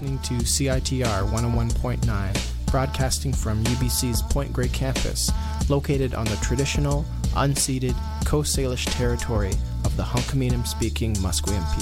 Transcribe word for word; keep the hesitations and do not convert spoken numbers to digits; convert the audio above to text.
listening to C I T R one oh one point nine, broadcasting from U B C's Point Grey campus, located on the traditional, unceded Coast Salish territory of the Hunkaminam-speaking Musqueam people.